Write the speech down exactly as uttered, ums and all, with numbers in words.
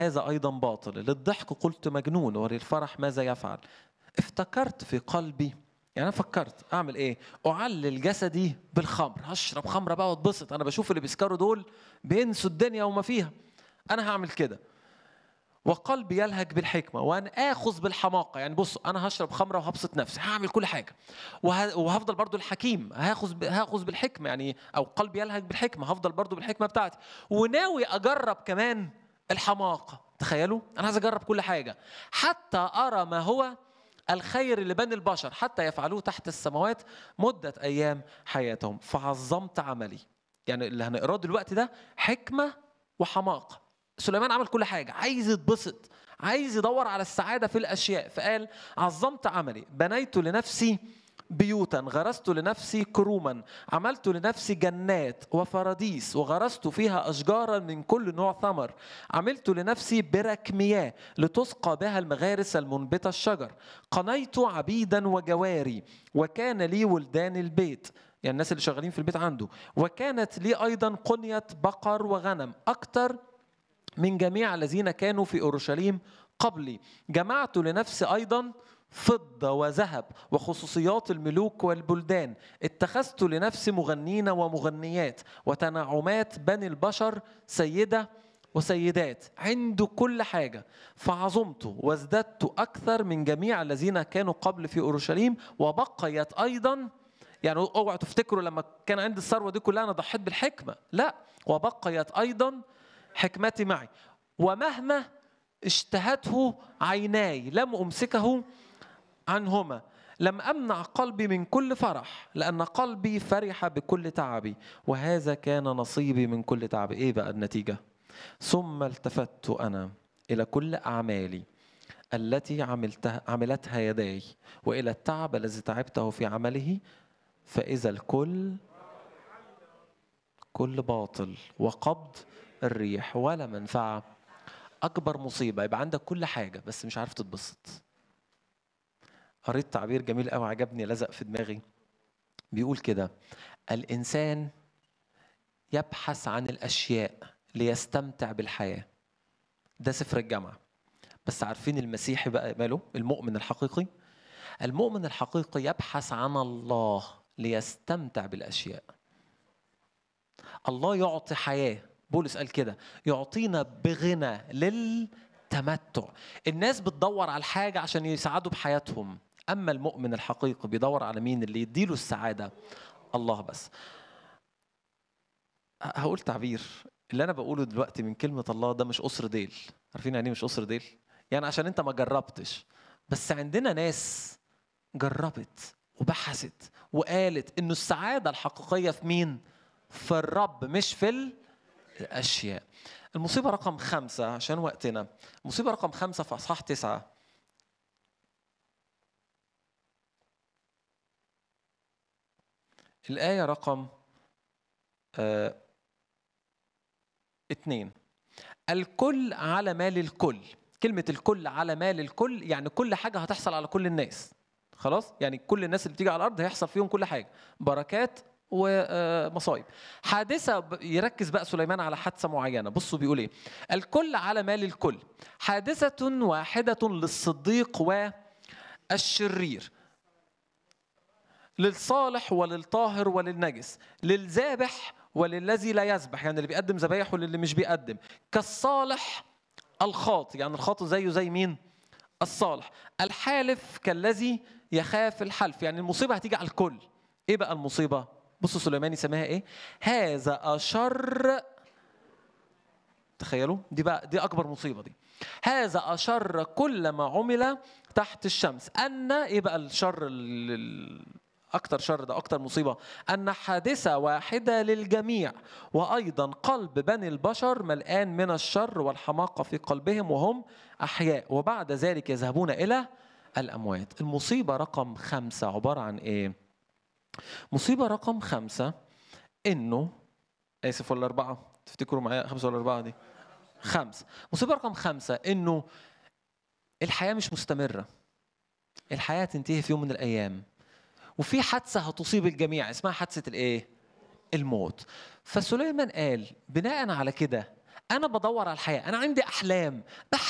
هذا أيضا باطل، للضحك قلت مجنون وللفرح ماذا يفعل. افتكرت في قلبي، يعني أنا فكرت أعمل إيه؟ أعلل جسدي بالخمر، هشرب خمرة بقى واتبسط. أنا بشوف اللي بيسكروا دول بينسوا الدنيا وما فيها، أنا هعمل كده. وقلبي يلهج بالحكمة وأن آخذ بالحماقة، يعني بص أنا هشرب خمرة وهبسط نفسي، هعمل كل حاجة وه... وهفضل برضو الحكيم، هاخذ ب... هاخذ بالحكمة، يعني أو قلبي يلهج بالحكمة، هفضل برضو بالحكمة بتاعتي، وناوي أجرب كمان الحماقة. تخيلوا أنا عايز أجرب كل حاجة حتى أرى ما هو الخير لبني البشر حتى يفعلوه تحت السماوات مدة أيام حياتهم. فعظمت عملي، يعني اللي هنقراه دلوقتي ده حكمة وحماقة. سليمان عمل كل حاجة، عايز يتبسط، عايز يدور على السعادة في الأشياء، فقال عظمت عملي، بنيت لنفسي بيوتا، غرست لنفسي كروما، عملت لنفسي جنات وفراديس، وغرست فيها أشجارا من كل نوع ثمر، عملت لنفسي برك مياه لتسقى بها المغارس المنبتة الشجر، قنيت عبيدا وجواري، وكان لي ولدان البيت، يعني الناس اللي شغالين في البيت عنده، وكانت لي أيضا قنية بقر وغنم أكتر من جميع الذين كانوا في أورشليم قبلي. جمعت لنفسي أيضا فضة وذهب وخصوصيات الملوك والبلدان، اتخذت لنفسي مغنين ومغنيات وتنعمات بني البشر سيدة وسيدات، عنده كل حاجة. فعظمت وازددت أكثر من جميع الذين كانوا قبل في أورشليم، وبقيت أيضا، يعني اوعوا تفتكروا لما كان عندي الثروة دي كلها أنا ضحيت بالحكمة، لا، وبقيت أيضا حكمتي معي، ومهما اشتهته عيناي لم أمسكه عنهما، لم أمنع قلبي من كل فرح، لأن قلبي فرح بكل تعبي، وهذا كان نصيبي من كل تعبي. إيه بقى النتيجة؟ ثم التفت أنا إلى كل أعمالي التي عملتها عملتها يداي، وإلى التعب الذي تعبته في عمله، فإذا الكل كل باطل وقبض الريح ولا منفعة. أكبر مصيبة يبقى عندك كل حاجة بس مش عارف تتبسط. قريت تعبير جميل قوي عجبني لزق في دماغي، بيقول كده: الإنسان يبحث عن الأشياء ليستمتع بالحياة. ده سفر الجامعة. بس عارفين المسيحي بقى ماله؟ المؤمن الحقيقي، المؤمن الحقيقي يبحث عن الله ليستمتع بالأشياء. الله يعطي حياة، بولس قال كده، يعطينا بغنى للتمتع. الناس بتدور على الحاجة عشان يسعدوا بحياتهم، أما المؤمن الحقيقي بيدور على مين اللي يديله السعادة؟ الله بس. هقول تعبير اللي أنا بقوله دلوقتي من كلمة الله ده مش قصر ديل. عارفين يعني مش قصر ديل؟ يعني عشان أنت ما جربتش، بس عندنا ناس جربت وبحثت وقالت إنه السعادة الحقيقية في مين؟ في الرب مش في الأشياء. المصيبة رقم خمسة عشان وقتنا، المصيبة رقم خمسة في أصحاح تسعة، الآية رقم آه اتنين: الكل على مال الكل. كلمة الكل على مال الكل يعني كل حاجة هتحصل على كل الناس، خلاص؟ يعني كل الناس اللي بتيجي على الأرض هيحصل فيهم كل حاجة، بركات ومصايب. حادثة، يركز بقى سليمان على حادثة معينة. بصوا بيقول ايه: الكل على مال الكل، حادثة واحدة للصديق والشرير، للصالح وللطاهر وللنجس، للذابح وللذي لا يذبح، يعني اللي بيقدم ذبايح وللي مش بيقدم، كالصالح الخاطئ، يعني الخاطئ زيه زي مين؟ الصالح، الحالف كالذي يخاف الحلف. يعني المصيبة هتيجي على الكل. ايه بقى المصيبة؟ بصوا سليمان يسميها ايه؟ هذا أشر. تخيلوا دي بقى، دي أكبر مصيبة دي. هذا أشر كل ما عمل تحت الشمس، أن ايه بقى الشر ال... أكتر شر ده، أكتر مصيبة، أن حادثة واحدة للجميع، وأيضا قلب بني البشر ملآن من الشر والحماقة في قلبهم وهم أحياء، وبعد ذلك يذهبون إلى الأموات. المصيبة رقم خمسة عبارة عن إيه؟ مصيبة رقم خمسة إنه، آسف ولا أربعة؟ تفتكروا معايا خمسة ولا أربعة دي؟ خمسة. مصيبة رقم خمسة إنه الحياة مش مستمرة، الحياة تنتهي في يوم من الأيام، وفي حادثة هتصيب الجميع اسمها حادثة الإيه؟ الموت. فسليمان قال بناء على كده انا بدور على الحياه، انا عندي احلام،